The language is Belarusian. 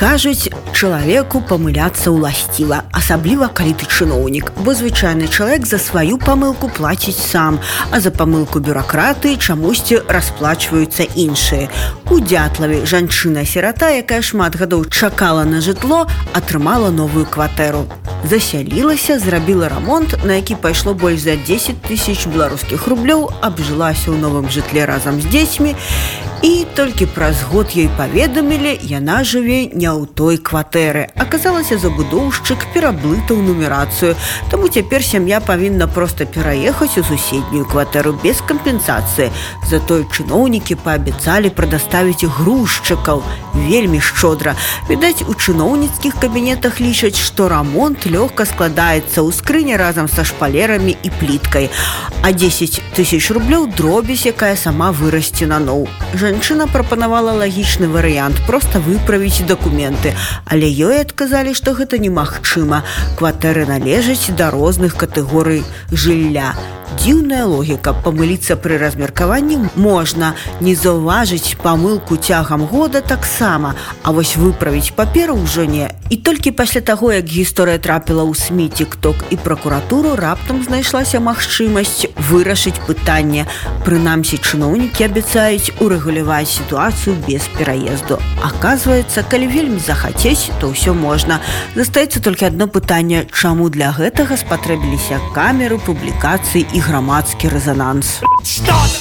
Кажуць, чалавеку памыляцца ўласціва, асабліва калі ты чыноўнік, бо звычайны чалавек за сваю памылку плаціць сам, а за памылку бюракраты чамусьці расплачваюцца іншыя. У Дятлаве жанчына-сірата, якая шмат гадоў чакала на жытло, атрымала новую кватэру. Засялілася, зрабіла рамонт, на які пайшло больш за 10 000 беларускіх рублёў, абжылася ў новым жытле разам з дзецьмі, і толькі праз год ёй паведамілі, яна жыве не ў той кватэры. Аказалася, забудоўшчык пераблытаў нумерацыю, таму цяпер сям'я павінна проста пераехаць у суседнюю кватэру без кампенсацыі. Затое чыноўнікі паабяцалі прадаставіць грузчыкаў вельмі шчодра. Відаць, у чыноўніцкіх кабінетах лічаць, што рамонт лёгка складаецца ў скрыні разам са шпалерамі і пліткай, а 10 000 рублёў дробязь, якая сама вырасце наноў. Жанчына прапанавала лагічны варыянт – проста выправіць дакументы, але ёй адказалі, што гэта немагчыма. Кватэры належаць да розных катэгорый жылля. Дзіўная логіка. Памыліцца пры размеркаванні можна, не заўважыць памылку цягам года таксама, а вось выправіць паперу ўжо не. І толькі пасля таго, як гісторыя трапіла ў СМІ, тік-ток і пракуратуру, раптам знайшлася магчымасць вырашыць пытанне. Прынамсі, чыноўнікі абяцаюць урэгуляваць сітуацыю без пераезду. Аказваецца, калі вельмі захацець, то ўсё можна. Застаецца толькі адно пытанне: чаму для гэтага спатрэбіліся камеры, публікацыі і грамадскі рэзананс?